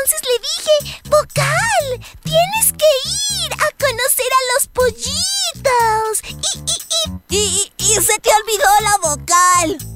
entonces le dije, vocal, tienes que ir a conocer a los pollitos. Y se te olvidó la vocal.